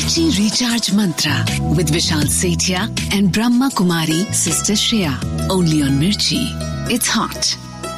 Mirchi Recharge Mantra with Vishal Sethia and Brahma Kumari Sister Shreya. Only on Mirchi. It's hot.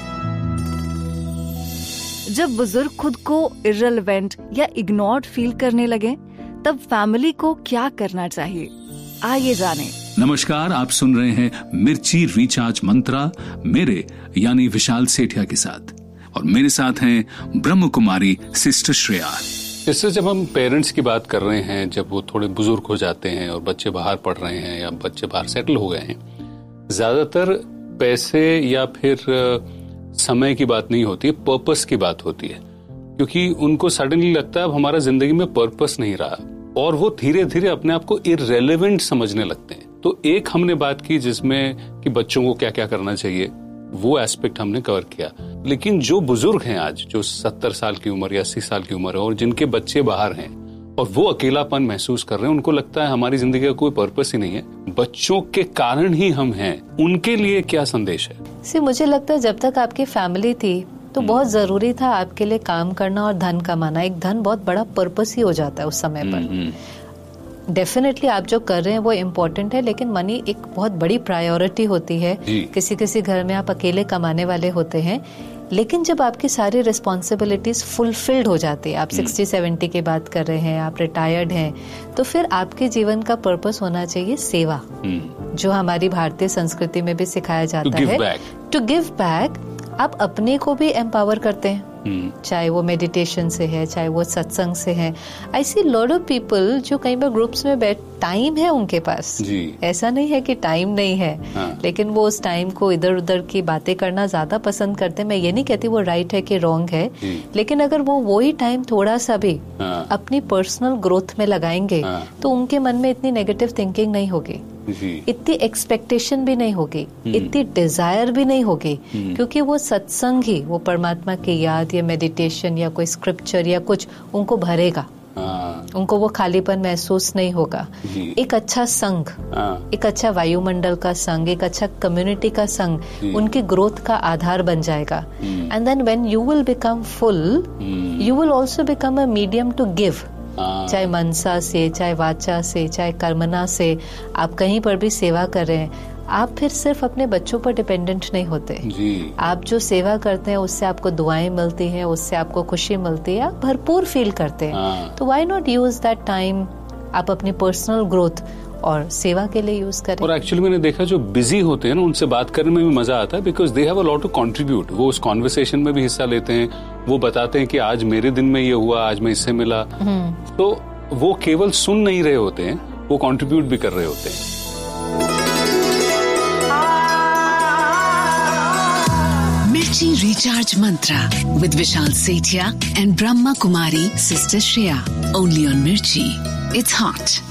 जब बुजुर्ग खुद को irrelevant या ignored feel करने लगे, तब फैमिली को क्या करना चाहिए? आइए जानें। नमस्कार, आप सुन रहे हैं मिर्ची रिचार्ज मंत्रा मेरे यानी विशाल सेठिया के साथ, और मेरे साथ हैं ब्रह्म कुमारी सिस्टर श्रेया। इससे जब हम पेरेंट्स की बात कर रहे हैं, जब वो थोड़े बुजुर्ग हो जाते हैं और बच्चे बाहर पढ़ रहे हैं या बच्चे बाहर सेटल हो गए हैं, ज्यादातर पैसे या फिर समय की बात नहीं होती है, पर्पस की बात होती है। क्योंकि उनको सडनली लगता है अब हमारा जिंदगी में पर्पस नहीं रहा, और वो धीरे धीरे अपने आप को इररेलेवेंट समझने लगते हैं। तो एक हमने बात की जिसमें कि बच्चों को क्या क्या करना चाहिए, वो एस्पेक्ट हमने कवर किया। लेकिन जो बुजुर्ग हैं आज, जो 70 साल की उम्र या 80 साल की उम्र है और जिनके बच्चे बाहर हैं और वो अकेलापन महसूस कर रहे हैं, उनको लगता है हमारी जिंदगी का कोई पर्पस ही नहीं है, बच्चों के कारण ही हम हैं, उनके लिए क्या संदेश है? मुझे लगता है जब तक आपकी फैमिली थी तो बहुत जरूरी था आपके लिए काम करना और धन कमाना। एक धन बहुत बड़ा पर्पस ही हो जाता है उस समय पर। डेफिनेटली आप जो कर रहे हैं वो इम्पोर्टेंट है, लेकिन मनी एक बहुत बड़ी प्रायोरिटी होती है। किसी किसी घर में आप अकेले कमाने वाले होते हैं, लेकिन जब आपकी सारी रिस्पॉन्सिबिलिटीज फुलफिल्ड हो जाती है, आप 60-70 की बात कर रहे हैं, आप रिटायर्ड हैं, तो फिर आपके जीवन का पर्पस होना चाहिए सेवा, जो हमारी भारतीय संस्कृति में भी सिखाया जाता है, टू गिव बैक। आप अपने को भी एम्पावर करते हैं, चाहे वो मेडिटेशन से है, चाहे वो सत्संग से है। आई सी लॉट ऑफ पीपल जो कई बार ग्रुप्स में बैठ, टाइम है उनके पास, ऐसा नहीं है कि टाइम नहीं है, लेकिन वो उस टाइम को इधर उधर की बातें करना ज्यादा पसंद करते हैं। मैं ये नहीं कहती वो राइट है कि रॉन्ग है, लेकिन अगर वो वही टाइम थोड़ा सा भी अपनी पर्सनल ग्रोथ में लगाएंगे तो उनके मन में इतनी नेगेटिव थिंकिंग नहीं होगी, इतनी एक्सपेक्टेशन भी नहीं होगी, इतनी डिजायर भी नहीं होगी, क्योंकि वो सत्संग ही, वो परमात्मा की याद या मेडिटेशन या कोई स्क्रिप्चर या कुछ उनको भरेगा, उनको वो खालीपन महसूस नहीं होगा। एक अच्छा संघ, एक अच्छा वायुमंडल का संघ, एक अच्छा कम्युनिटी का संघ उनकी ग्रोथ का आधार बन जाएगा। And then when you will become full, you will also become a medium to give, चाहे मनसा से, चाहे वाचा से, चाहे कर्मना से, आप कहीं पर भी सेवा कर रहे हैं, आप फिर सिर्फ अपने बच्चों पर डिपेंडेंट नहीं होते। आप जो सेवा करते हैं उससे आपको दुआएं मिलती हैं, उससे आपको खुशी मिलती है, आप भरपूर फील करते हैं। तो why not use that time आप अपनी पर्सनल ग्रोथ और सेवा के लिए यूज करें। और एक्चुअली मैंने देखा जो बिजी होते हैं ना, उनसे बात करने में भी मजा आता है, because they have a lot to contribute. वो उस कॉन्वर्सेशन में भी हिस्सा लेते हैं, वो बताते हैं कि आज मेरे दिन में ये हुआ, आज मैं इससे मिला। तो वो केवल सुन नहीं रहे होते हैं, वो कंट्रीब्यूट भी कर रहे होते हैं। Mirchi Recharge Mantra with Vishal Sethia and Brahma Kumari Sister Shreya. Only on Mirchi. It's hot.